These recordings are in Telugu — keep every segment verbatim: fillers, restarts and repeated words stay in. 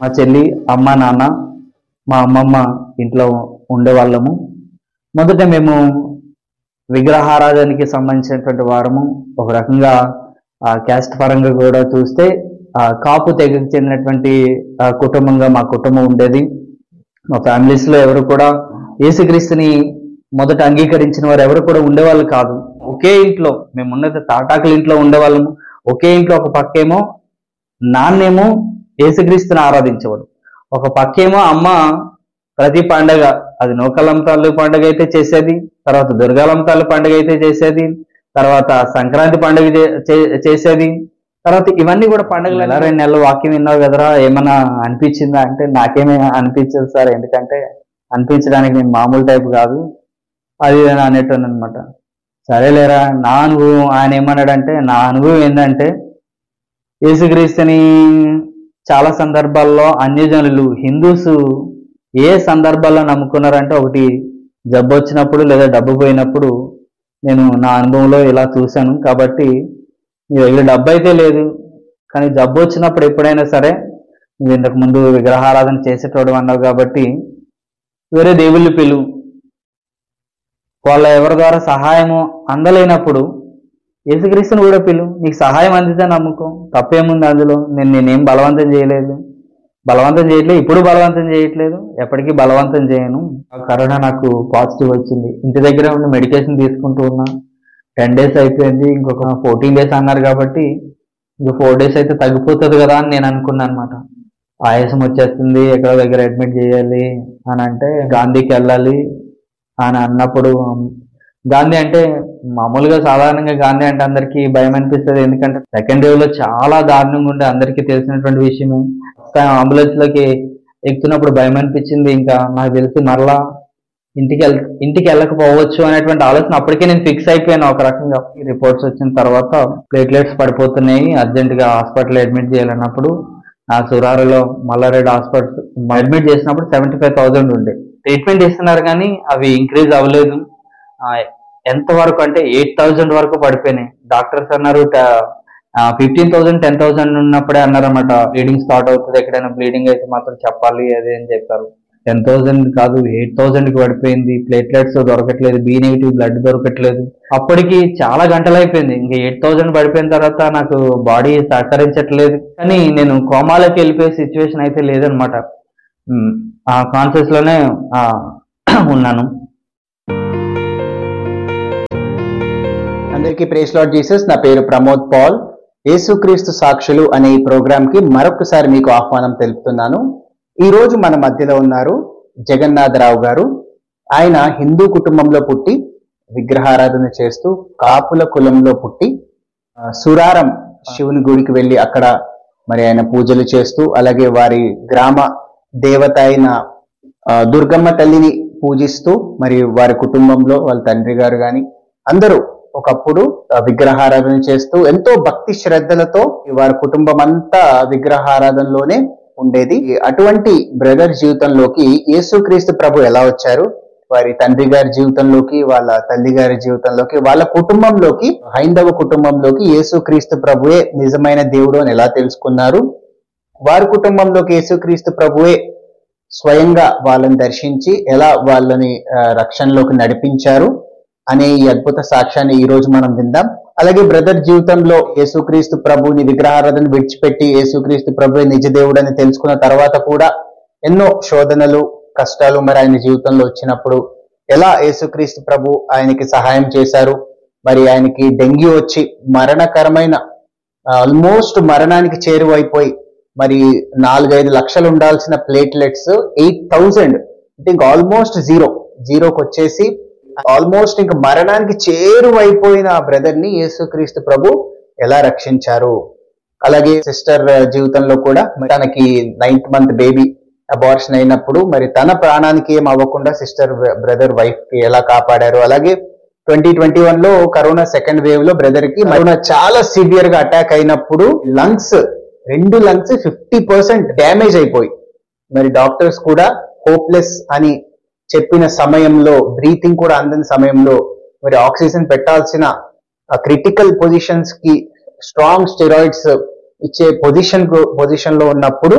మా చెల్లి, అమ్మ, నాన్న, మా అమ్మమ్మ ఇంట్లో ఉండేవాళ్ళము. మొదట మేము విగ్రహారాధనకి సంబంధించినటువంటి వారము. ఒక రకంగా ఆ క్యాస్ట్ పరంగా కూడా చూస్తే ఆ కాపు తెగకు చెందినటువంటి కుటుంబంగా మా కుటుంబం ఉండేది. మా ఫ్యామిలీస్ లో ఎవరు కూడా యేసుక్రీస్తుని మొదట అంగీకరించిన వారు ఎవరు కూడా ఉండేవాళ్ళు కాదు. ఒకే ఇంట్లో మేము ఉన్నది తాటాకుల ఇంట్లో ఉండేవాళ్ళము. ఒకే ఇంట్లో ఒక పక్కేమో నాన్నేమో యేసుక్రీస్తుని ఆరాధించేవాడు, ఒక పక్కేమో అమ్మ ప్రతి పండగ, అది నూకలంతాలు పండుగ అయితే చేసేది, తర్వాత దుర్గాలంతాలు పండుగ అయితే చేసేది, తర్వాత సంక్రాంతి పండుగ చేసేది, తర్వాత ఇవన్నీ కూడా పండుగలు. ఎలా రెండు నెలలు వాక్యం విన్నావు కదరా, ఏమన్నా అనిపించిందా అంటే నాకేమీ అనిపించదు సార్, ఎందుకంటే అనిపించడానికి నేను మామూలు టైప్ కాదు అది అనేటోను అనమాట. సరేలేరా, నా అనుభవం ఆయన ఏమన్నాడంటే, నా అనుభవం ఏంటంటే యేసుక్రీస్తుని చాలా సందర్భాల్లో అన్యజనులు హిందూస్ ఏ సందర్భాల్లో నమ్ముకున్నారంటే, ఒకటి జబ్బు వచ్చినప్పుడు లేదా డబ్బు పోయినప్పుడు. నేను నా అనుభవంలో ఇలా చూశాను కాబట్టి నీ దగ్గర డబ్బు అయితే లేదు, కానీ జబ్బు వచ్చినప్పుడు ఎప్పుడైనా సరే నువ్వు ఇంతకు ముందు విగ్రహారాధన చేసేటోడు అన్నావు కాబట్టి వేరే దేవుళ్ళు పిలు, వాళ్ళ ఎవరి ద్వారా సహాయము అందలేనప్పుడు యేసుక్రీస్తుని కూడా పిలు, నీకు సహాయం అందితే నమ్ముకో, తప్పేముంది అందులో. నేను నేనేం బలవంతం చేయలేదు, బలవంతం చేయట్లేదు, ఇప్పుడు బలవంతం చేయట్లేదు, ఎప్పటికీ బలవంతం చేయను. కరోనా నాకు పాజిటివ్ వచ్చింది, ఇంటి దగ్గర ఉండి మెడికేషన్ తీసుకుంటూ ఉన్నా. టెన్ డేస్ అయిపోయింది, ఇంకొక ఫోర్టీన్ డేస్ అన్నారు కాబట్టి ఇంకో ఫోర్ డేస్ అయితే తగ్గిపోతుంది కదా అని నేను అనుకున్నాను అనమాట. ఆయాసం వచ్చేస్తుంది, ఎక్కడో దగ్గర అడ్మిట్ చేయాలి అని అంటే గాంధీకి వెళ్ళాలి అని అన్నప్పుడు, గాంధీ అంటే మామూలుగా సాధారణంగా గాంధీ అంటే అందరికీ భయం అనిపిస్తుంది, ఎందుకంటే సెకండ్ వేవ్ లో చాలా దారుణంగా ఉంటే అందరికీ తెలిసినటువంటి విషయమే. అంబులెన్స్ లోకి ఎక్కుతున్నప్పుడు భయం అనిపించింది, ఇంకా నాకు తెలిసి మరలా ఇంటికి వెళ్ ఇంటికి వెళ్ళకపోవచ్చు అనేటువంటి ఆలోచన అప్పటికే నేను ఫిక్స్ అయిపోయాను ఒక రకంగా. రిపోర్ట్స్ వచ్చిన తర్వాత ప్లేట్లెట్స్ పడిపోతున్నాయి, అర్జెంట్ గా హాస్పిటల్ అడ్మిట్ చేయాలన్నప్పుడు ఆ సురారులో మల్లారెడ్డి హాస్పిటల్ అడ్మిట్ చేసినప్పుడు సెవెంటీ ఫైవ్ థౌసండ్ ఉండే. ట్రీట్మెంట్ ఇస్తున్నారు కానీ అవి ఇంక్రీజ్ అవ్వలేదు. ఎంత వరకు అంటే ఎయిట్ థౌజండ్ వరకు పడిపోయినాయి. డాక్టర్స్ అన్నారు ఫిఫ్టీన్ థౌసండ్ టెన్ థౌసండ్ ఉన్నప్పుడే అన్నారన్నమాట బ్లీడింగ్ స్టార్ట్ అవుతుంది, ఎక్కడైనా బ్లీడింగ్ అయితే మాత్రం చెప్పాలి అది అని చెప్పారు. టెన్ థౌసండ్ కాదు ఎయిట్ థౌసండ్ కి పడిపోయింది. ప్లేట్లెట్స్ దొరకట్లేదు, బి నెగిటివ్ బ్లడ్ దొరకట్లేదు. అప్పటికి చాలా గంటలు అయిపోయింది. ఇంకా ఎయిట్ థౌసండ్ పడిపోయిన తర్వాత నాకు బాడీ సహకరించట్లేదు, కానీ నేను కోమాలోకి వెళ్ళిపోయే సిచ్యువేషన్ అయితే లేదనమాట. ఆ కాన్షియస్ లోనే ఉన్నాను. అందరికీ ప్రైజ్ లార్డ్ జీసస్. నా పేరు ప్రమోద్ పాల్. యేసుక్రీస్తు సాక్షులు అనే ఈ ప్రోగ్రామ్ కి మరొకసారి మీకు ఆహ్వానం తెలుపుతున్నాను. ఈ రోజు మన మధ్యలో ఉన్నారు జగన్నాథరావు గారు. ఆయన హిందూ కుటుంబంలో పుట్టి విగ్రహారాధన చేస్తూ కాపుల కులంలో పుట్టి సురారం శివుని గుడికి వెళ్ళి అక్కడ మరి ఆయన పూజలు చేస్తూ, అలాగే వారి గ్రామ దేవత అయిన దుర్గమ్మ తల్లిని పూజిస్తూ, మరి వారి కుటుంబంలో వాళ్ళ తండ్రి గారు గాని అందరూ ఒకప్పుడు విగ్రహారాధన చేస్తూ ఎంతో భక్తి శ్రద్ధలతో వారి కుటుంబం అంతా విగ్రహారాధనలోనే ఉండేది. అటువంటి బ్రదర్ జీవితంలోకి యేసుక్రీస్తు ప్రభు ఎలా వచ్చారు, వారి తండ్రి గారి జీవితంలోకి, వాళ్ళ తల్లి గారి జీవితంలోకి, వాళ్ళ కుటుంబంలోకి, హైందవ కుటుంబంలోకి యేసుక్రీస్తు ప్రభువే నిజమైన దేవుడు అని ఎలా తెలుసుకున్నారు, వారి కుటుంబంలోకి యేసుక్రీస్తు ప్రభువే స్వయంగా వాళ్ళని దర్శించి ఎలా వాళ్ళని రక్షణలోకి నడిపించారు అనే ఈ అద్భుత సాక్ష్యాన్ని ఈ రోజు మనం విందాం. అలాగే బ్రదర్ జీవితంలో యేసుక్రీస్తు ప్రభుని విగ్రహారాధన విడిచిపెట్టి యేసుక్రీస్తు ప్రభువే నిజ దేవుడు అని తెలుసుకున్న తర్వాత కూడా ఎన్నో శోధనలు, కష్టాలు మరి ఆయన జీవితంలో వచ్చినప్పుడు ఎలా యేసుక్రీస్తు ప్రభు ఆయనకి సహాయం చేశారు. మరి ఆయనకి డెంగ్యూ వచ్చి మరణకరమైన ఆల్మోస్ట్ మరణానికి చేరువైపోయి మరి నాలుగైదు లక్షలు ఉండాల్సిన ప్లేట్లెట్స్ ఎయిట్ థౌజండ్ అంటే ఇంకా ఆల్మోస్ట్ జీరో జీరోకి వచ్చేసి ఆల్మోస్ట్ ఇంకా మరణానికి చేరువైపోయిన బ్రదర్ ని యేసుక్రీస్తు ప్రభు ఎలా రక్షించారు. అలాగే సిస్టర్ జీవితంలో కూడా తనకి నైన్త్ మంత్ బేబీ అబార్షన్ అయినప్పుడు మరి తన ప్రాణానికి ఏం అవ్వకుండా సిస్టర్ బ్రదర్ వైఫ్ కి ఎలా కాపాడారు. అలాగే ట్వంటీ ట్వంటీ వన్ లో కరోనా సెకండ్ వేవ్ లో బ్రదర్ కి కరోనా చాలా సివియర్ గా అటాక్ అయినప్పుడు లంగ్స్ రెండు లంగ్స్ ఫిఫ్టీ పర్సెంట్ డ్యామేజ్ అయిపోయి మరి డాక్టర్స్ కూడా హోప్లెస్ అని చెప్పిన సమయంలో, బ్రీతింగ్ కూడా అందని సమయంలో, మరి ఆక్సిజన్ పెట్టాల్సిన క్రిటికల్ పొజిషన్స్ కి స్ట్రాంగ్ స్టెరాయిడ్స్ ఇచ్చే పొజిషన్ పొజిషన్ లో ఉన్నప్పుడు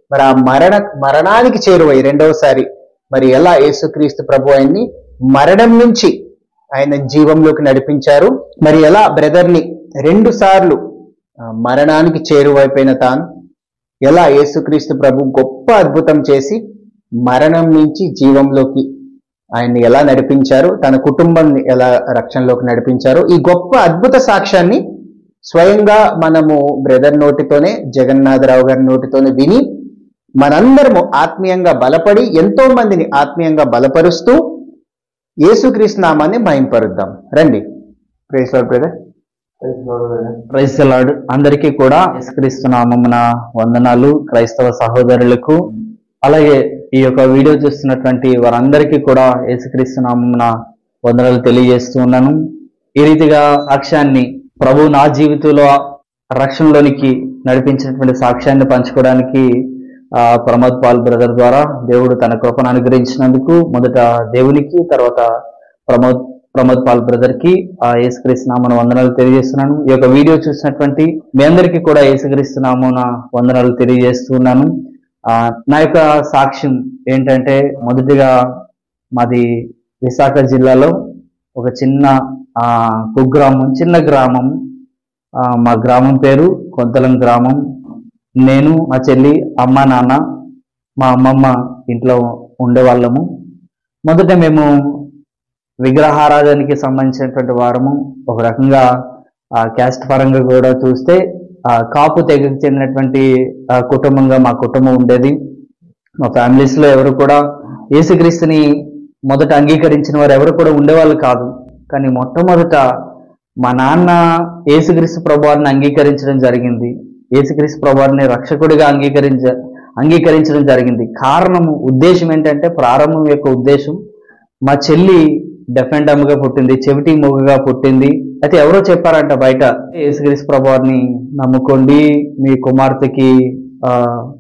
మరి ఆ మరణ మరణానికి చేరువై రెండవసారి మరి ఎలా యేసుక్రీస్తు ప్రభు ఆయన్ని మరణం నుంచి ఆయన జీవంలోకి నడిపించారు, మరి ఎలా బ్రదర్ని రెండు సార్లు మరణానికి చేరువైపోయిన తాను ఎలా యేసుక్రీస్తు ప్రభు గొప్ప అద్భుతం చేసి మరణం నుంచి జీవంలోకి ఆయన్ని ఎలా నడిపించారు, తన కుటుంబాన్ని ఎలా రక్షణలోకి నడిపించారు, ఈ గొప్ప అద్భుత సాక్ష్యాన్ని స్వయంగా మనము బ్రదర్ నోటితోనే, జగన్నాథరావు గారి నోటితోనే విని మనందరము ఆత్మీయంగా బలపడి ఎంతో మందిని ఆత్మీయంగా బలపరుస్తూ యేసుక్రీస్తు నామాన్ని మహింపరుద్దాం. రండి. Praise lord brother. Praise the lord. అందరికీ కూడా యేసుక్రీస్తు నామమున వందనాలు. క్రైస్తవ సహోదరులకు అలాగే ఈ యొక్క వీడియో చూస్తున్నటువంటి వారందరికీ కూడా యేసుక్రీస్తు నామమున వందనాలు తెలియజేస్తూ ఉన్నాను. ఈ రీతిగా సాక్ష్యాన్ని ప్రభు నా జీవితంలో రక్షణలోనికి నడిపించినటువంటి సాక్ష్యాన్ని పంచుకోవడానికి ఆ ప్రమోద్ పాల్ బ్రదర్ ద్వారా దేవుడు తన కృపను అనుగ్రహించినందుకు మొదట దేవునికి, తర్వాత ప్రమోద్ ప్రమోద్ పాల్ బ్రదర్ కి ఆ యేసుక్రీస్తు నామమున వందనాలు తెలియజేస్తున్నాను. ఈ యొక్క వీడియో చూసినటువంటి మీ అందరికీ కూడా యేసుక్రీస్తు నామమున వందనాలు తెలియజేస్తున్నాను. ఆ నా యొక్క సాక్ష్యం ఏంటంటే, మొదటిగా మాది విశాఖ జిల్లాలో ఒక చిన్న ఆ కుగ్రామం, చిన్న గ్రామం. ఆ మా గ్రామం పేరు కొంతలం గ్రామం. నేను, మా చెల్లి, అమ్మ, నాన్న, మా అమ్మమ్మ ఇంట్లో ఉండేవాళ్ళము. మొదట మేము విగ్రహారాధనకి సంబంధించినటువంటి వారము. ఒక రకంగా ఆ క్యాస్ట్ పరంగా కూడా చూస్తే ఆ కాపు తెగకు చెందినటువంటి కుటుంబంగా మా కుటుంబం ఉండేది. మా ఫ్యామిలీస్ లో ఎవరు కూడా యేసుక్రీస్తుని మొదట అంగీకరించిన వారు ఎవరు కూడా ఉండేవాళ్ళు కాదు. కానీ మొట్టమొదట మా నాన్న యేసుక్రీస్తు ప్రభువారిని అంగీకరించడం జరిగింది. యేసుక్రీస్తు ప్రభువారిని రక్షకుడిగా అంగీకరించ అంగీకరించడం జరిగింది. కారణము, ఉద్దేశం ఏంటంటే, ప్రారంభం యొక్క ఉద్దేశం, మా చెల్లి డెఫ్ అండ్ డమ్గా పుట్టింది, చెవిటి మూగగా పుట్టింది. అయితే ఎవరో చెప్పారంట బయట, యేసుక్రీస్తు ప్రభువారిని నమ్ముకోండి, మీ కుమార్తెకి ఆ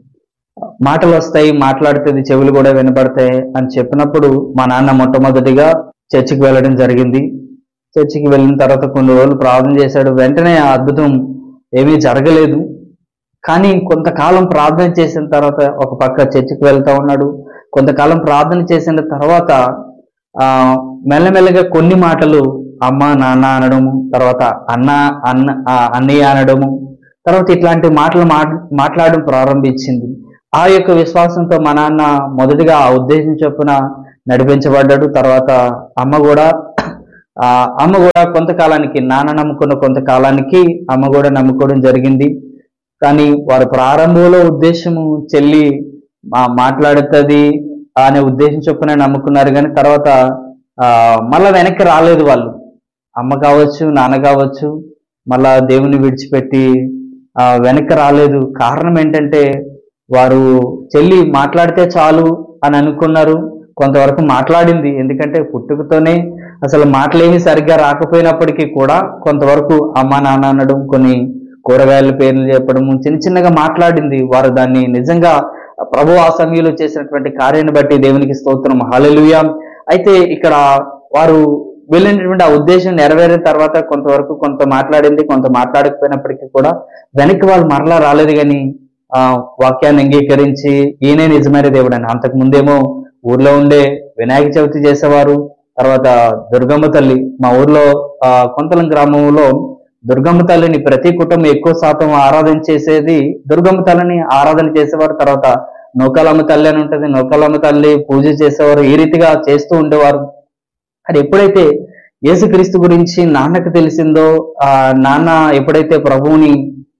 మాటలు వస్తాయి, మాట్లాడుతుంది, చెవులు కూడా వినపడతాయి అని చెప్పినప్పుడు మా నాన్న మొట్టమొదటిగా చర్చికి వెళ్ళడం జరిగింది. చర్చికి వెళ్ళిన తర్వాత కొన్ని రోజులు ప్రార్థన చేశాడు. వెంటనే ఆ అద్భుతం ఏమీ జరగలేదు. కానీ కొంతకాలం ప్రార్థన చేసిన తర్వాత ఒక పక్క చర్చికి వెళ్తా ఉన్నాడు. కొంతకాలం ప్రార్థన చేసిన తర్వాత ఆ మెల్లమెల్లగా కొన్ని మాటలు అమ్మ, నాన్న అనడము, తర్వాత అన్న అన్న అన్నయ్య అనడము, తర్వాత ఇట్లాంటి మాటలు మాట్లాడడం ప్రారంభించింది. ఆ యొక్క విశ్వాసంతో మా నాన్న మొదటిగా ఆ ఉద్దేశం చొప్పున నడిపించబడ్డాడు. తర్వాత అమ్మ కూడా ఆ అమ్మ కూడా కొంతకాలానికి, నాన్న నమ్ముకున్న కొంతకాలానికి అమ్మ కూడా నమ్ముకోవడం జరిగింది. కానీ వారి ప్రారంభంలో ఉద్దేశము చెల్లి మా మాట్లాడుతుంది అనే ఉద్దేశం చొప్పున నమ్ముకున్నారు. కానీ తర్వాత ఆ మళ్ళా వెనక్కి రాలేదు వాళ్ళు. అమ్మ కావచ్చు, నాన్న కావచ్చు, మళ్ళా దేవుని విడిచిపెట్టి ఆ వెనక్కి రాలేదు. కారణం ఏంటంటే, వారు చెల్లి మాట్లాడితే చాలు అని అనుకున్నారు. కొంతవరకు మాట్లాడింది, ఎందుకంటే పుట్టుకతోనే అసలు మాటలేమి సరిగ్గా రాకపోయినప్పటికీ కూడా కొంతవరకు అమ్మ, నాన్న అనడం, కొన్ని కూరగాయల పేర్లు చెప్పడము, చిన్న చిన్నగా మాట్లాడింది. వారు దాన్ని నిజంగా ప్రభు ఆ సమయంలో చేసినటువంటి కార్యాన్ని బట్టి దేవునికి స్తోత్రం, హల్లెలూయా. అయితే ఇక్కడ వారు వెళ్ళినటువంటి ఆ ఉద్దేశం నెరవేరిన తర్వాత కొంతవరకు కొంత మాట్లాడింది, కొంత మాట్లాడకపోయినప్పటికీ కూడా వెనక్కి వాళ్ళు మరలా రాలేదు. కానీ ఆ వాక్యాన్ని అంగీకరించి ఈయనే నిజమైన దేవుడు అని. అంతకు ముందేమో ఊర్లో ఉండే వినాయక చవితి చేసేవారు. తర్వాత దుర్గమ్మ తల్లి, మా ఊర్లో ఆ కొంతలం గ్రామంలో దుర్గమ్మ తల్లిని ప్రతి కుటుంబం ఎక్కువ శాతం ఆరాధన చేసేది దుర్గమ్మ తల్లిని ఆరాధన చేసేవారు. తర్వాత నూకాలమ్మ తల్లి అని ఉంటుంది, నూకాలమ్మ తల్లి పూజ చేసేవారు. ఈ రీతిగా చేస్తూ ఉండేవారు. అది ఎప్పుడైతే యేసుక్రీస్తు గురించి నాన్నకు తెలిసిందో, ఆ నాన్న ఎప్పుడైతే ప్రభువుని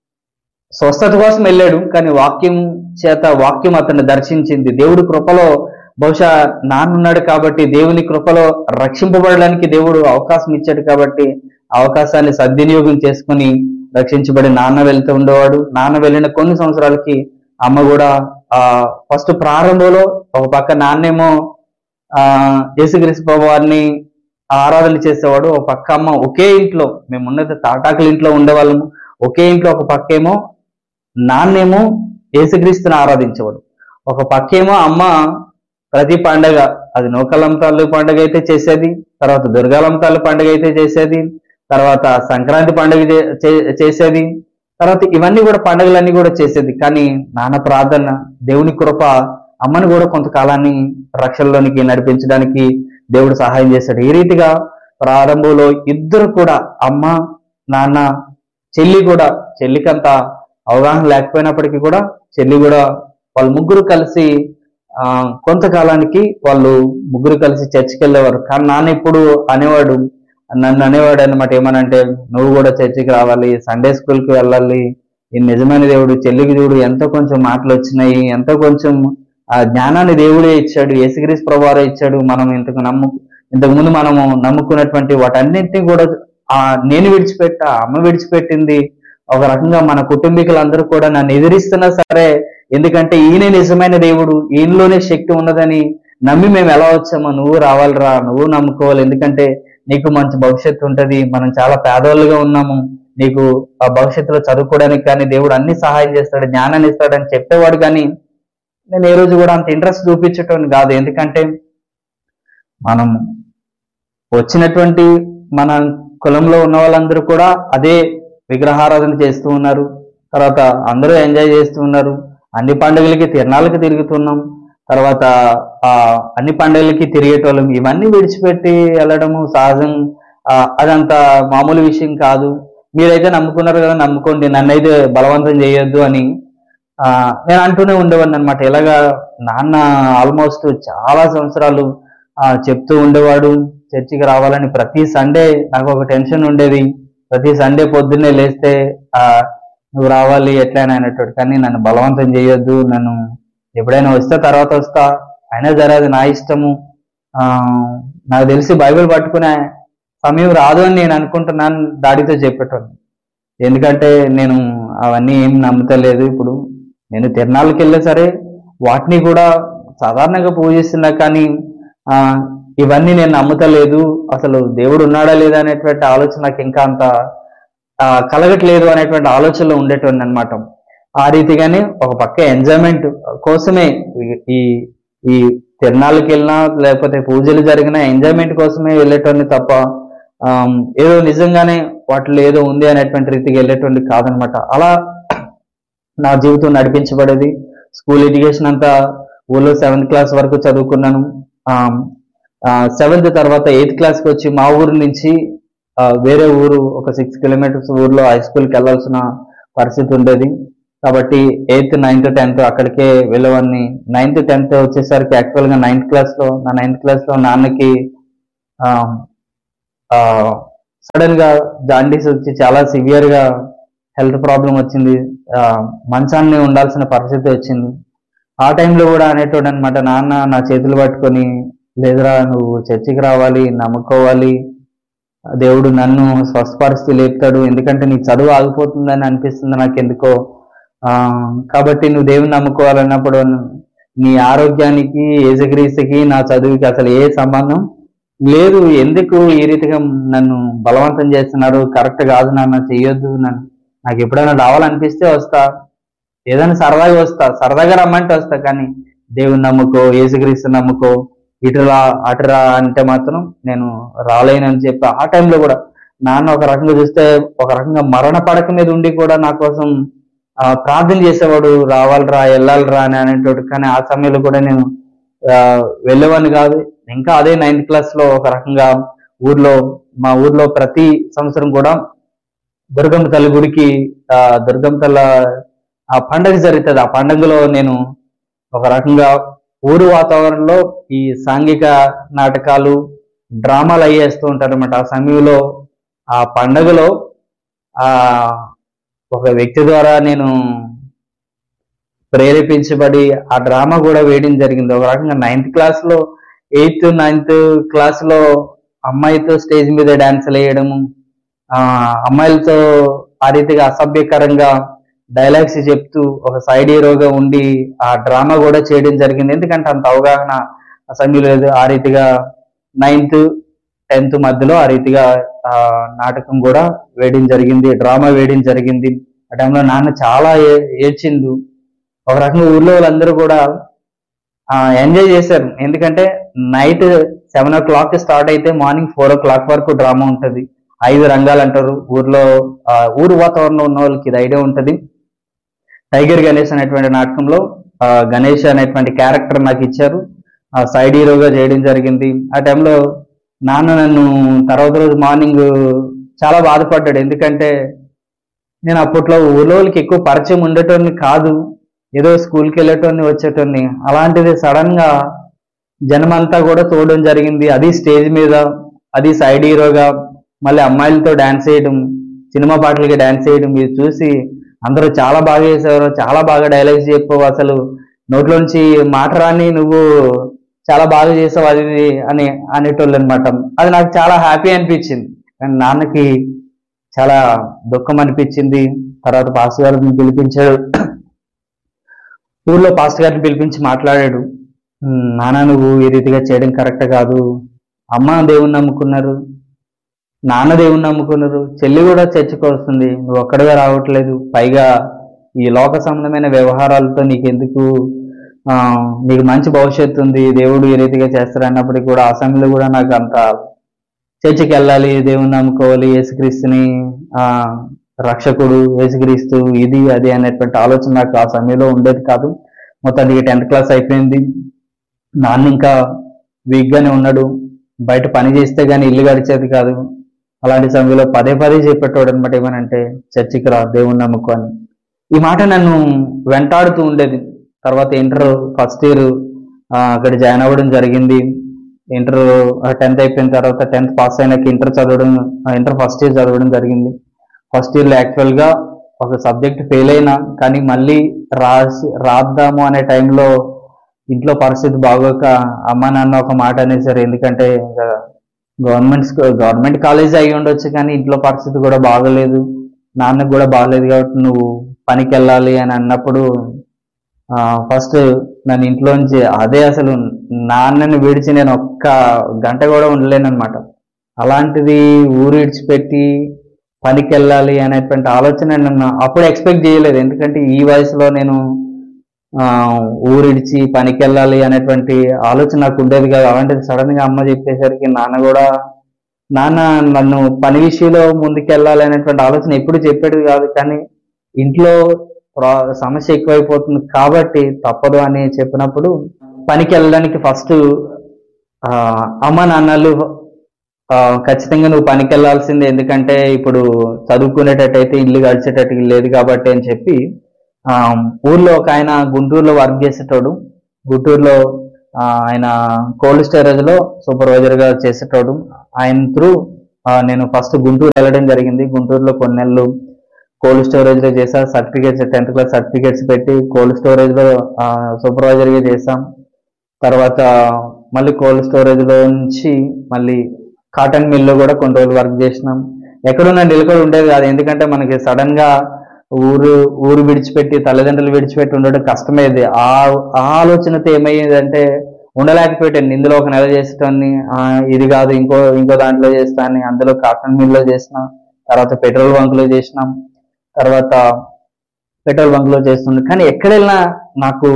స్వస్థత కోసం వెళ్ళాడు, కానీ వాక్యం చేత వాక్యం అతన్ని దర్శించింది. దేవుడి కృపలో బహుశా నాన్న ఉన్నాడు కాబట్టి, దేవుని కృపలో రక్షింపబడడానికి దేవుడు అవకాశం ఇచ్చాడు కాబట్టి అవకాశాన్ని సద్వినియోగం చేసుకుని రక్షించబడి నాన్న వెళ్తూ ఉండేవాడు. నాన్న వెళ్ళిన కొన్ని సంవత్సరాలకి అమ్మ కూడా ఆ ఫస్ట్ ప్రారంభంలో ఒక పక్క నాన్నేమో ఆ యేసుక్రీస్తు ప్రభువారిని ఆరాధన చేసేవాడు, ఒక పక్క అమ్మ. ఒకే ఇంట్లో మేము ఉన్నది తాటాకుల ఇంట్లో ఉండేవాళ్ళము. ఒకే ఇంట్లో ఒక పక్కేమో నాన్నేమో యేసుక్రీస్తుని ఆరాధించేవాడు, ఒక పక్కేమో అమ్మ ప్రతి పండగ, అది నూకాలమ్మ తల్లి పండుగ అయితే చేసేది, తర్వాత దుర్గాలమ్మ తల్లి పండుగ అయితే చేసేది, తర్వాత సంక్రాంతి పండుగ చేసేది, తర్వాత ఇవన్నీ కూడా పండుగలన్నీ కూడా చేసేది. కానీ నాన్న ప్రార్థన, దేవుని కృప అమ్మని కూడా కొంతకాలాన్ని రక్షణలోనికి నడిపించడానికి దేవుడు సహాయం చేశాడు. ఈ రీతిగా ప్రారంభంలో ఇద్దరు కూడా, అమ్మ నాన్న చెల్లి కూడా, చెల్లికి అంత అవగాహన లేకపోయినప్పటికీ కూడా చెల్లి కూడా, వాళ్ళు ముగ్గురు కలిసి ఆ కొంతకాలానికి వాళ్ళు ముగ్గురు కలిసి చర్చికి వెళ్ళేవారు. కానీ నాన్న ఇప్పుడు అనేవాడు, నన్ను అనేవాడు అనమాట, ఏమనంటే నువ్వు కూడా చర్చికి రావాలి, సండే స్కూల్కి వెళ్ళాలి, ఈ నిజమైన దేవుడు చెల్లికి చూడు ఎంతో కొంచెం మాటలు వచ్చినాయి, ఎంతో కొంచెం ఆ జ్ఞానాన్ని దేవుడే ఇచ్చాడు, యేసుక్రీస్తు ప్రభువారే ఇచ్చాడు. మనం ఇంతకు నమ్ము ఇంతకు ముందు మనము నమ్ముకున్నటువంటి వాటన్నింటినీ కూడా ఆ నేను విడిచిపెట్టా, అమ్మ విడిచిపెట్టింది. ఒక రకంగా మన కుటుంబీకులందరూ కూడా నన్ను ఎదిరిస్తున్నా సరే, ఎందుకంటే ఈయనే నిజమైన దేవుడు, ఈయనలోనే శక్తి ఉన్నదని నమ్మి మేము ఎలా వచ్చామో, నువ్వు రావాలిరా, నువ్వు నమ్ముకోవాలి, ఎందుకంటే నీకు మంచి భవిష్యత్తు ఉంటది, మనం చాలా పేదవాళ్ళుగా ఉన్నాము, నీకు ఆ భవిష్యత్తులో చదువుకోవడానికి కానీ దేవుడు అన్ని సహాయం చేస్తాడు, జ్ఞానాన్ని ఇస్తాడని చెప్పేవాడు. కానీ నేను ఏ రోజు కూడా అంత ఇంట్రెస్ట్ చూపించటం కాదు, ఎందుకంటే మనం వచ్చినటువంటి మన కులంలో ఉన్న వాళ్ళందరూ కూడా అదే విగ్రహారాధన చేస్తూ ఉన్నారు. తర్వాత అందరూ ఎంజాయ్ చేస్తూ ఉన్నారు, అన్ని పండుగలకి తిరణాలకి తిరుగుతున్నాం, తర్వాత ఆ అన్ని పండుగలకి తిరిగేటోళ్ళం. ఇవన్నీ విడిచిపెట్టి వెళ్ళడము సహజం, అదంతా మామూలు విషయం కాదు. మీరైతే నమ్ముకున్నారు కదా, నమ్ముకోండి, నన్నైతే బలవంతం చేయొద్దు అని ఆ నేను అంటూనే ఉండేవాడిని అనమాట. ఇలాగా నాన్న ఆల్మోస్ట్ చాలా సంవత్సరాలు ఆ చెప్తూ ఉండేవాడు చర్చికి రావాలని. ప్రతి సండే నాకు ఒక టెన్షన్ ఉండేది, ప్రతి సండే పొద్దున్నే లేస్తే ఆ నువ్వు రావాలి ఎట్లయినా అనేటోడు. కానీ నన్ను బలవంతం చేయొద్దు, నన్ను ఎప్పుడైనా వస్తే తర్వాత వస్తా, అయినా సరే అది నా ఇష్టము. ఆ నాకు తెలిసి బైబిల్ పట్టుకునే సమయం రాదు అని నేను అనుకుంటున్నాను డాడీతో చెప్పేటోను. ఎందుకంటే నేను అవన్నీ ఏం నమ్ముతలేదు. ఇప్పుడు నేను తిరణాలకి వెళ్ళే సరే వాటిని కూడా సాధారణంగా పూజిస్తున్నా, కానీ ఆ ఇవన్నీ నేను నమ్ముతలేదు, అసలు దేవుడు ఉన్నాడా లేదా అనేటువంటి ఆలోచన నాకు ఇంకా అంత ఆ కలగట్లేదు అనేటువంటి ఆలోచనలో ఉండేటువంటి అనమాట. ఆ రీతిగానే ఒక పక్క ఎంజాయ్మెంట్ కోసమే ఈ ఈ తిరణాలకి వెళ్ళినా లేకపోతే పూజలు జరిగినా ఎంజాయ్మెంట్ కోసమే వెళ్ళేటోని తప్ప ఆ ఏదో నిజంగానే వాటిలో ఏదో ఉంది అనేటువంటి రీతికి వెళ్ళేటువంటి కాదనమాట. అలా నా జీవితం నడిపించబడేది. స్కూల్ ఎడ్యుకేషన్ అంతా ఊళ్ళో సెవెంత్ క్లాస్ వరకు చదువుకున్నాను. సెవెంత్ తర్వాత ఎయిత్ క్లాస్కి వచ్చి మా ఊరు నుంచి వేరే ఊరు ఒక సిక్స్ కిలోమీటర్స్ ఊర్లో హై స్కూల్కి వెళ్ళాల్సిన పరిస్థితి ఉండేది. కాబట్టి ఎయిత్ నైన్త్ టెన్త్ అక్కడికే వెళ్ళేవాడిని. నైన్త్ టెన్త్ వచ్చేసరికి యాక్చువల్గా నైన్త్ క్లాస్లో నా నైన్త్ క్లాస్లో నాన్నకి సడన్ గా జాండీస్ వచ్చి చాలా సివియర్ గా హెల్త్ ప్రాబ్లం వచ్చింది, మంచాన్ని ఉండాల్సిన పరిస్థితి వచ్చింది. ఆ టైంలో కూడా అనేటోడు అనమాట, నాన్న నా చేతులు పట్టుకొని, లేదురా నువ్వు చర్చికి రావాలి, నమ్ముకోవాలి, దేవుడు నన్ను స్వస్థపరిస్థితి లేపుతాడు, ఎందుకంటే నీ చదువు ఆగిపోతుందని అనిపిస్తుంది నాకు ఎందుకో, ఆ కాబట్టి నువ్వు దేవుని నమ్ముకోవాలన్నప్పుడు నీ ఆరోగ్యానికి యేసుక్రీస్తుకి నా చదువుకి అసలు ఏ సంబంధం లేదు, ఎందుకు ఈ రీతిగా నన్ను బలవంతం చేస్తున్నారు, కరెక్ట్ కాదు నాన్న, చెయ్యొద్దు, నన్ను నాకు ఎప్పుడైనా రావాలనిపిస్తే వస్తా, ఏదైనా సరదాగా వస్తా, సరదాగా రమ్మంటే వస్తా, కానీ దేవుని నమ్ముకో, యేసుక్రీస్తు నమ్ముకో, ఇటురా అటురా అంటే మాత్రం నేను రాలేనని చెప్పి ఆ టైంలో కూడా నాన్న ఒక రకంగా చూస్తే ఒక రకంగా మరణ పడక మీద ఉండి కూడా నా కోసం ఆ ప్రార్థన చేసేవాడు, రావాలిరా వెళ్ళాలిరా అని అనేటోడు. కానీ ఆ సమయంలో కూడా నేను ఆ వెళ్ళేవాడిని కాదు. ఇంకా అదే నైన్త్ క్లాస్ లో ఒక రకంగా ఊర్లో మా ఊర్లో ప్రతి సంవత్సరం కూడా దుర్గమ్మ తల్లి గుడికి ఆ దుర్గమ్మ తల్ల ఆ పండగ జరుగుతుంది. ఆ పండుగలో నేను ఒక రకంగా ఊరు వాతావరణంలో ఈ సాంఘిక నాటకాలు డ్రామాలు అయ్యేస్తూ ఉంటారు అనమాట. ఆ సమయంలో ఆ పండగలో ఆ ఒక వ్యక్తి ద్వారా నేను ప్రేరేపించబడి ఆ డ్రామా కూడా వేయడం జరిగింది. ఒక రకంగా నైన్త్ క్లాస్ లో ఎయిత్ నైన్త్ క్లాస్ లో అమ్మాయితో స్టేజ్ మీద డాన్సులు వేయడము, ఆ అమ్మాయిలతో ఆ రీతిగా అసభ్యకరంగా డైలాగ్స్ చెప్తూ ఒక సైడ్ హీరోగా ఉండి ఆ డ్రామా కూడా చేయడం జరిగింది. ఎందుకంటే అంత అవగాహన ఆ సమయంలో లేదు. ఆ రీతిగా నైన్త్ టెన్త్ మధ్యలో ఆ రీతిగా ఆ నాటకం కూడా వేయడం జరిగింది, డ్రామా వేయడం జరిగింది. ఆ టైంలో నాన్న చాలా ఏడ్చిండు. ఒక రకంగా ఊర్లో వాళ్ళందరూ కూడా ఎంజాయ్ చేశారు, ఎందుకంటే నైట్ సెవెన్ ఓ క్లాక్ స్టార్ట్ అయితే మార్నింగ్ ఫోర్ ఓ క్లాక్ వరకు డ్రామా ఉంటుంది. ఐదు రంగాలు అంటారు ఊర్లో. ఆ, ఊరు వాతావరణంలో ఉన్న వాళ్ళకి ఇది ఐడియా ఉంటుంది. టైగర్ గణేష్ అనేటువంటి నాటకంలో ఆ, గణేష్ అనేటువంటి క్యారెక్టర్ నాకు ఇచ్చారు. ఆ, సైడ్ హీరోగా చేయడం జరిగింది. ఆ టైంలో నాన్న నన్ను తర్వాత రోజు మార్నింగ్ చాలా బాధపడ్డాడు. ఎందుకంటే నేను అప్పట్లో ఊళ్ళో వాళ్ళకి ఎక్కువ పరిచయం ఉండేటోని కాదు, ఏదో స్కూల్కి వెళ్ళేటోని వచ్చేటోని. అలాంటిది సడన్ గా జనమంతా కూడా చూడడం జరిగింది, అది స్టేజ్ మీద, అది సైడ్ హీరోగా, మళ్ళీ అమ్మాయిలతో డాన్స్ చేయడం, సినిమా పాటలకి డాన్స్ చేయడం. ఇది చూసి అందరూ చాలా బాగా చేసేవారు, చాలా బాగా డైలాగ్స్ చెప్పావు, అసలు నోట్లోంచి మాట రాని నువ్వు చాలా బాగా చేసావు అది ఇది అని అనేటోళ్ళు అనమాట. అది నాకు చాలా హ్యాపీ అనిపించింది. కానీ నాన్నకి చాలా దుఃఖం అనిపించింది. తర్వాత పాస్టర్ గారిని పిలిపించాడు, ఊర్లో పాస్టర్ గారిని పిలిపించి మాట్లాడాడు. "ఉమ్, నాన్న నువ్వు ఈ రీతిగా చేయడం కరెక్ట్ కాదు. అమ్మ దేవుణ్ణి నమ్ముకున్నారు, నాన్న దేవుణ్ణి నమ్ముకున్నారు, చెల్లి కూడా చర్చికి వస్తుంది, నువ్వు ఒక్కడిగా రావట్లేదు, పైగా ఈ లోక సంబంధమైన వ్యవహారాలతో నీకెందుకు, ఆ నీకు మంచి భవిష్యత్తు ఉంది, దేవుడు ఈ రీతిగా చేస్తారు అన్నప్పటికీ కూడా ఆ సమయంలో కూడా నాకు అంత చర్చికి వెళ్ళాలి, దేవుణ్ణి నమ్ముకోవాలి, యేసుక్రీస్తుని ఆ రక్షకుడు, యేసుక్రీస్తు ఇది అది అనేటువంటి ఆలోచన నాకు ఆ సమయంలో ఉండేది కాదు. మొత్తానికి టెన్త్ క్లాస్ అయిపోయింది. నాన్న ఇంకా వీక్ గానే ఉన్నాడు, బయట పని చేస్తే గానీ ఇల్లు గడిచేది కాదు. అలాంటి సమయంలో పదే పదే చెప్పేటోడు అనమాట, ఏమనంటే చర్చికి రా, దేవుణ్ణి నమ్ముకో అని. ఈ మాట నన్ను వెంటాడుతూ ఉండేది. తర్వాత ఇంటర్ ఫస్ట్ ఇయర్ అక్కడ జాయిన్ అవ్వడం జరిగింది. ఇంటర్ టెన్త్ అయిపోయిన తర్వాత టెన్త్ పాస్ అయినాక ఇంటర్ చదవడం, ఇంటర్ ఫస్ట్ ఇయర్ చదవడం జరిగింది. ఫస్ట్ ఇయర్లో యాక్చువల్గా ఒక సబ్జెక్ట్ ఫెయిల్ అయినా, కానీ మళ్ళీ రాసి రాద్దాము అనే టైంలో ఇంట్లో పరిస్థితి బాగోక అమ్మ నాన్న ఒక మాట అనేసారు. ఎందుకంటే గవర్నమెంట్ గవర్నమెంట్ కాలేజ్ అయి ఉండొచ్చు, కానీ ఇంట్లో పరిస్థితి కూడా బాగోలేదు, నాన్నకు కూడా బాగలేదు, కాబట్టి నువ్వు పనికి వెళ్ళాలి అని అన్నప్పుడు ఫస్ట్ నన్ను ఇంట్లోంచి, అదే అసలు నాన్నని విడిచి నేను ఒక్క గంట కూడా ఉండలేను అనమాట. అలాంటిది ఊరు విడిచిపెట్టి పనికి వెళ్ళాలి అనేటువంటి ఆలోచన నన్ను అప్పుడు ఎక్స్పెక్ట్ చేయలేదు. ఎందుకంటే ఈ వయసులో నేను ఆ ఊరిడిచి పనికి వెళ్ళాలి అనేటువంటి ఆలోచన నాకు ఉండేది కాదు. అలాంటిది సడన్ గా అమ్మ చెప్పేసరికి నాన్న కూడా, నాన్న నన్ను పని విషయంలో ముందుకెళ్ళాలి అనేటువంటి ఆలోచన ఎప్పుడు చెప్పేది కాదు, కానీ ఇంట్లో సమస్య ఎక్కువైపోతుంది కాబట్టి తప్పదు అని చెప్పినప్పుడు పనికి వెళ్ళడానికి ఫస్ట్ ఆ అమ్మ నాన్నలు ఖచ్చితంగా నువ్వు పనికి వెళ్ళాల్సిందే, ఎందుకంటే ఇప్పుడు చదువుకునేటట్టయితే ఇల్లు గడిచేటట్టు లేదు కాబట్టి అని చెప్పి ఆ ఊర్లో ఒక ఆయన గుంటూరులో వర్క్ చేసేటోడు. గుంటూరులో ఆయన కోల్డ్ స్టోరేజ్ లో సూపర్వైజర్ గా చేసేటోడు. ఆయన త్రూ నేను ఫస్ట్ గుంటూరు వెళ్ళడం జరిగింది. గుంటూరులో కొన్ని నెలలు కోల్డ్ స్టోరేజ్ లో చేసా. సర్టిఫికేట్స్ టెన్త్ క్లాస్ సర్టిఫికేట్స్ పెట్టి కోల్డ్ స్టోరేజ్ లో సూపర్వైజర్ గా చేసాం. తర్వాత మళ్ళీ కోల్డ్ స్టోరేజ్ లో నుంచి మళ్ళీ కాటన్ మిల్ లో కూడా కొన్ని రోజులు వర్క్ చేసినాం. ఎక్కడున్నా నిలకడ ఉండేది కాదు, ఎందుకంటే మనకి సడన్ గా ఊరు ఊరు విడిచిపెట్టి తల్లిదండ్రులు విడిచిపెట్టి ఉండడం కష్టమేది. ఆ ఆలోచనతో ఏమయ్యేదంటే ఉండలేకపోయాను. ఇందులో ఒక నెల చేసేటాన్ని, ఇది కాదు ఇంకో ఇంకో దాంట్లో చేస్తాను, అందులో కాటన్ మిల్ లో చేసినాం. తర్వాత పెట్రోల్ బంక్ లో చేసినాం. తర్వాత పెట్రోల్ బంక్ లో చేస్తుంది. కానీ ఎక్కడ వెళ్ళినా నాకు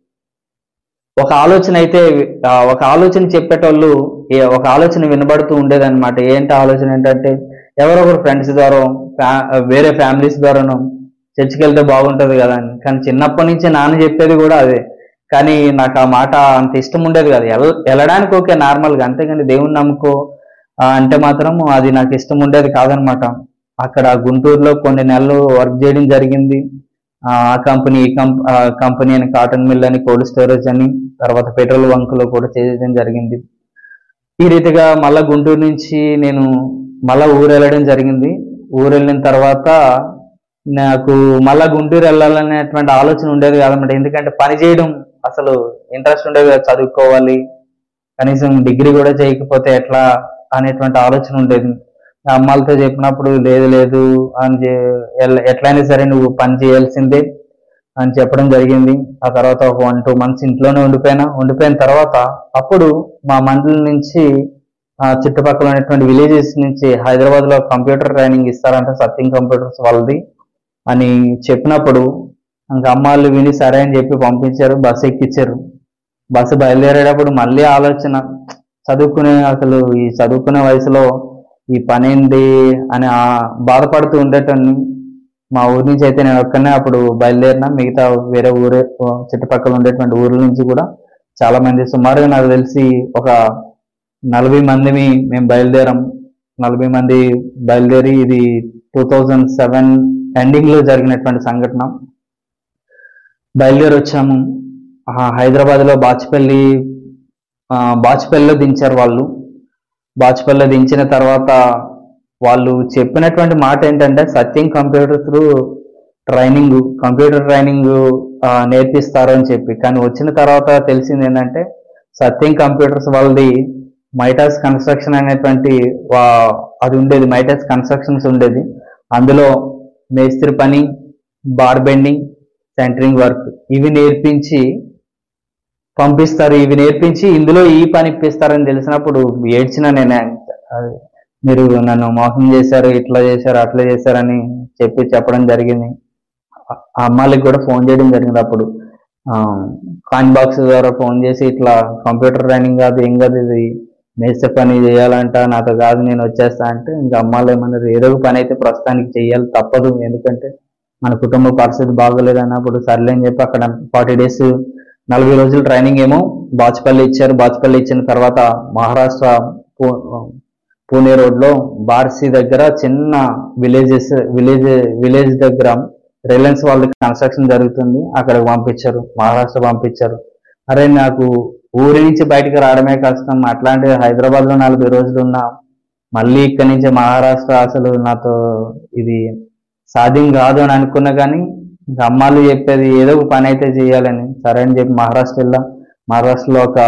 ఒక ఆలోచన అయితే ఒక ఆలోచన చెప్పేటోళ్ళు ఒక ఆలోచన వినబడుతూ ఉండేది అనమాట. ఏంటి ఆలోచన ఏంటంటే, ఎవరో ఒకరు ఫ్రెండ్స్ ద్వారా వేరే ఫ్యామిలీస్ ద్వారాను చర్చికి వెళ్తే బాగుంటది కదా అని. కానీ చిన్నప్పటి నుంచి నాన్న చెప్పేది కూడా అదే, కానీ నాకు ఆ మాట అంత ఇష్టం ఉండేది కాదు. ఎల్ వెళ్ళడానికి ఓకే నార్మల్గా, అంతేగాని దేవుణ్ణి నమ్ముకో అంటే మాత్రం అది నాకు ఇష్టం ఉండేది కాదనమాట. అక్కడ గుంటూరులో కొన్ని నెలలు వర్క్ చేయడం జరిగింది. ఆ కంపెనీ ఈ కంపెనీ అని కాటన్ మిల్ అని కోల్డ్ స్టోరేజ్ అని తర్వాత పెట్రోల్ బంక్ లో కూడా చేయడం జరిగింది. ఈ రీతిగా మళ్ళా గుంటూరు నుంచి నేను మళ్ళా ఊరు వెళ్ళడం జరిగింది. ఊరు వెళ్ళిన తర్వాత నాకు మళ్ళా గుంటూరు వెళ్ళాలనేటువంటి ఆలోచన ఉండేది కాదన్నమాట. ఎందుకంటే పని చేయడం అసలు ఇంట్రెస్ట్ ఉండేది కాదు, చదువుకోవాలి, కనీసం డిగ్రీ కూడా చేయకపోతే ఎట్లా అనేటువంటి ఆలోచన ఉండేది. అమ్మాలతో చెప్పినప్పుడు లేదు లేదు అని ఎట్లయినా సరే నువ్వు పని చేయాల్సిందే అని చెప్పడం జరిగింది. ఆ తర్వాత ఒక వన్ టూ మంత్స్ ఇంట్లోనే ఉండిపోయినా. ఉండిపోయిన తర్వాత అప్పుడు మా మండలి నుంచి చుట్టుపక్కల ఉన్నటువంటి విలేజెస్ నుంచి హైదరాబాద్ లో కంప్యూటర్ ట్రైనింగ్ ఇస్తారంట, సత్యం కంప్యూటర్స్ వాళ్ళది అని చెప్పినప్పుడు ఇంకా అమ్మాళ్ళు విని సరే అని చెప్పి పంపించారు. బస్సు ఎక్కించారు. బస్సు బయలుదేరేటప్పుడు మళ్ళీ ఆలోచన, చదువుకునే అసలు ఈ చదువుకునే వయసులో ఈ పని ఏంటి అని ఆ బాధపడుతూ ఉండేటోని. మా ఊరి నుంచి అయితే నేను ఒక్కనే అప్పుడు బయలుదేరిన, మిగతా వేరే ఊరే చుట్టుపక్కల ఉండేటువంటి ఊర్ల నుంచి కూడా చాలా మంది, సుమారుగా నాకు తెలిసి ఒక నలభై మందిని మేము బయలుదేరాం. నలభై మంది బయలుదేరి, ఇది టూ థౌజండ్ సెవెన్ ఎండింగ్ లో జరిగినటువంటి సంఘటన. బయలుదేరి వచ్చాము. హైదరాబాద్ లో బాచుపల్లి బాచుపల్లిలో దించారు వాళ్ళు. బాచుపల్లిలో దించిన తర్వాత వాళ్ళు చెప్పినటువంటి మాట ఏంటంటే, సత్యం computer through training computer training నేర్పిస్తారు అని చెప్పి. కానీ వచ్చిన తర్వాత తెలిసింది ఏంటంటే, సత్యం కంప్యూటర్స్ వాళ్ళది మైటాస్ కన్స్ట్రక్షన్ అనేటువంటి అది ఉండేది. మైటాస్ కన్స్ట్రక్షన్స్ ఉండేది. అందులో మేస్త్రి పని, బార్ బెండింగ్, సెంటరింగ్ వర్క్ ఇవి నేర్పించి పంపిస్తారు. ఇవి నేర్పించి ఇందులో ఈ పని ఇప్పిస్తారని తెలిసినప్పుడు ఏడ్చిన నేనే. మీరు నన్ను మోసం చేశారు, ఇట్లా చేశారు, అట్లా చేశారని చెప్పి చెప్పడం జరిగింది. ఆ అమ్మాయికి కూడా ఫోన్ చేయడం జరిగింది. అప్పుడు కాయిన్ బాక్స్ ద్వారా ఫోన్ చేసి, ఇట్లా కంప్యూటర్ ట్రైనింగ్ కాదు, ఏం కాదు, ఇది మేస్త్రి పని చేయాలంట, నాతో కాదు, నేను వచ్చేస్తా అంటే, ఇంకా అమ్మాయిలు ఏమన్నారు, ఏదో ఒక పని అయితే ప్రస్తుతానికి చెయ్యాలి, తప్పదు, ఎందుకంటే మన కుటుంబ పరిస్థితి బాగోలేదు అన్నప్పుడు సర్లే అని చెప్పి అక్కడ ఫార్టీ డేస్ నలభై రోజులు ట్రైనింగ్ ఏమో బాచుపల్లి ఇచ్చారు. బాచుపల్లి ఇచ్చిన తర్వాత మహారాష్ట్ర పూణే రోడ్ లో బార్సీ దగ్గర చిన్న విలేజెస్ విలేజ్ విలేజ్ దగ్గర రిలయన్స్ వాళ్ళకి కన్స్ట్రక్షన్ జరుగుతుంది, అక్కడికి పంపించారు, మహారాష్ట్ర పంపించారు. అరే నాకు ఊరి నుంచి బయటకు రావడమే కష్టం, అట్లాంటి హైదరాబాద్ లో నలభై రోజులు ఉన్నా, మళ్ళీ ఇక్కడి నుంచి మహారాష్ట్ర అసలు నాతో ఇది సాధ్యం కాదు అని అనుకున్నా. కానీ ఇంకా అమ్మాళ్ళు చెప్పేది ఏదో ఒక పని అయితే చేయాలని, సరే అని చెప్పి మహారాష్ట్ర వెళ్ళాం. మహారాష్ట్రలో ఒక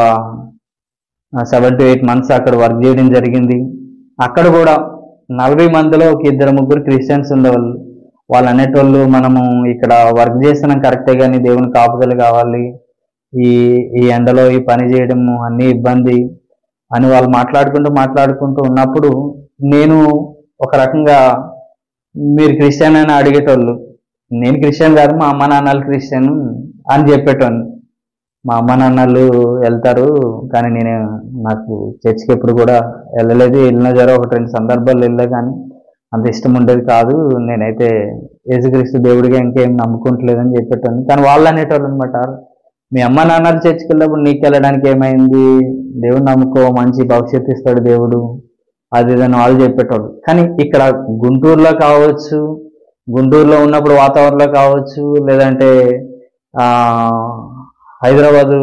సెవెన్ టు ఎయిట్ మంత్స్ అక్కడ వర్క్ చేయడం జరిగింది. అక్కడ కూడా నలభై మందిలో ఒక ఇద్దరు ముగ్గురు క్రిస్టియన్స్ ఉండేవాళ్ళు. వాళ్ళు అనేటోళ్ళు, మనము ఇక్కడ వర్క్ చేస్తున్నాం కరెక్టే, కానీ దేవుని కాపుదలు కావాలి, ఈ ఈ ఎండలో ఈ పని చేయడము అన్ని ఇబ్బంది అని వాళ్ళు మాట్లాడుకుంటూ మాట్లాడుకుంటూ ఉన్నప్పుడు నేను ఒక రకంగా, మీరు క్రిస్టియన్ అని అడిగేటోళ్ళు, నేను క్రిస్టియన్ కాదు, మా అమ్మ నాన్నలు క్రిస్టియన్ అని చెప్పేటోళ్ళు. మా అమ్మ నాన్నలు వెళ్తారు, కానీ నేను నాకు చర్చికి ఎప్పుడు కూడా వెళ్ళలేదు, వెళ్ళినా జర ఒకటి రెండు సందర్భాలు వెళ్ళా, కానీ అంత ఇష్టం ఉండేది కాదు, నేనైతే యేసుక్రీస్తు దేవుడిగా ఇంకేం నమ్ముకుంటలేదని చెప్పేటోళ్ళు. కానీ వాళ్ళు అనేటోళ్ళు అనమాట, మీ అమ్మ నాన్నలు చర్చికి వెళ్ళినప్పుడు నీకు వెళ్ళడానికి ఏమైంది, దేవుడు నమ్ముకో, మంచి భవిష్యత్తు ఇస్తాడు దేవుడు, అది ఇదని వాళ్ళు చెప్పేటోళ్ళు. కానీ ఇక్కడ గుంటూరులో కావచ్చు, గుంటూరులో ఉన్నప్పుడు వాతావరణంలో కావచ్చు, లేదంటే ఆ హైదరాబాదు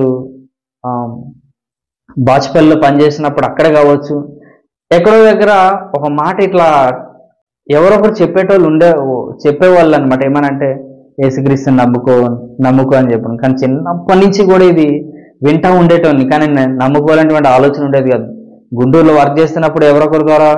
బాచుపల్లిలో పనిచేసినప్పుడు అక్కడ కావచ్చు, ఎక్కడో దగ్గర ఒక మాట ఇట్లా ఎవరొకరు చెప్పేటోళ్ళు ఉండే చెప్పేవాళ్ళు అనమాట. ఏమనంటే, యేసుక్రీస్తుని నమ్ముకో నమ్ముకో అని చెప్పాను. కానీ చిన్నప్పటి నుంచి కూడా ఇది వింటా ఉండేటోని, కానీ నమ్ముకోవాలనేటువంటి ఆలోచన ఉండేది కాదు. గుంటూరులో వర్క్ చేస్తున్నప్పుడు ఎవరొకరి ద్వారా